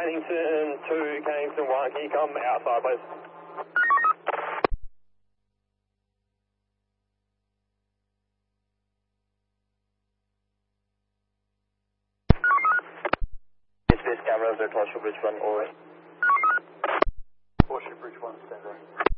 Cannington 2, Cannington 1, can you come outside, please? Space cameras at Horseshoe Bridge 1 over. Horseshoe Bridge 1, stand by.